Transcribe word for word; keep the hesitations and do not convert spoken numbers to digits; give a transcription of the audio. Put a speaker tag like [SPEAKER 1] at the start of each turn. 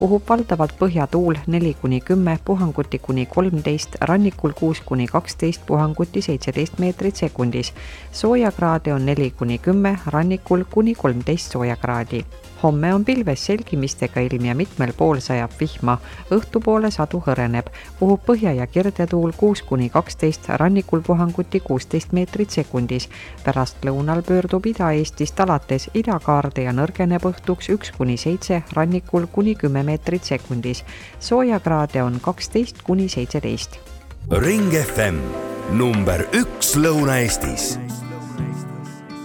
[SPEAKER 1] Puhub valdavalt põhjatuul neli kuni kümme, puhanguti kuni kolmteist, rannikul kuus kuni kaksteist, puhanguti seitseteist meetrit sekundis. Soojakraade on neli kuni kümme, rannikul kuni kolmteist soojakraadi. Homme on pilves selgimistega ilm ja mitmel pool sajab vihma. Õhtupoole sadu hõreneb. Puhub põhja- ja kirdetuul kuus kuni kaksteist, rannikul puhanguti kuusteist meetrit sekundis. Pärast lõunal pöördub Ida-Eestist alates idakaarde ja nõrgeneb õhtuks üks kuni seitse, rannikul kuni kümme meetrit sekundis. Soojakraade on kaksteist kuni seitseteist.
[SPEAKER 2] Ring F M number üks Lõuna-Eestis.